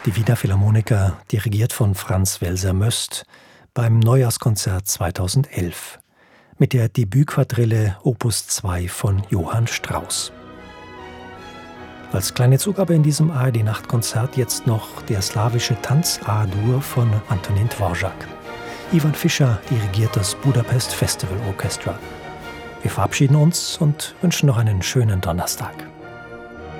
Die Wiener Philharmoniker, dirigiert von Franz Welser-Möst, beim Neujahrskonzert 2011 mit der Debütquadrille Opus 2 von Johann Strauss. Als kleine Zugabe in diesem ARD-Nachtkonzert jetzt noch der slawische Tanz A-Dur von Antonin Dvorak. Ivan Fischer dirigiert das Budapest Festival Orchestra. Wir verabschieden uns und wünschen noch einen schönen Donnerstag.